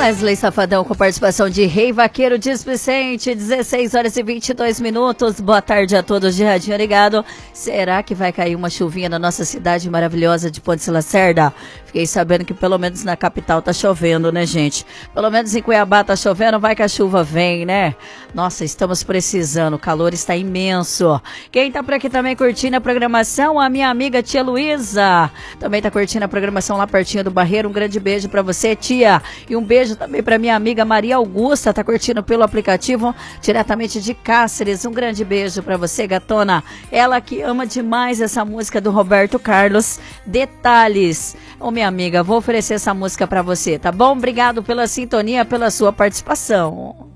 Wesley Safadão com participação de Rei Vaqueiro Displicente, 16 horas e 22 minutos. Boa tarde a todos de radinho ligado. Será que vai cair uma chuvinha na nossa cidade maravilhosa de Ponte Lacerda? Fiquei sabendo que pelo menos na capital tá chovendo, né, gente? Pelo menos em Cuiabá tá chovendo, vai que a chuva vem, né? Nossa, estamos precisando, o calor está imenso. Quem tá por aqui também curtindo a programação, a minha amiga tia Luísa. Também tá curtindo a programação lá pertinho do Barreiro. Um grande beijo pra você, tia. E um beijo também pra minha amiga Maria Augusta, tá curtindo pelo aplicativo diretamente de Cáceres. Um grande beijo pra você, gatona. Ela que ama demais essa música do Roberto Carlos, Detalhes. Ô, minha amiga, vou oferecer essa música pra você, tá bom? Obrigado pela sintonia, pela sua participação.